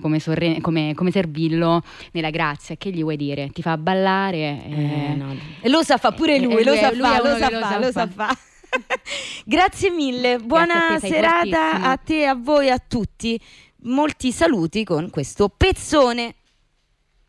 come servillo nella grazia. Che gli vuoi dire? Ti fa ballare? No. E lo sa fa pure lui, lo sa fa. Grazie mille, buona serata a te, a voi, a tutti. Molti saluti con questo pezzone.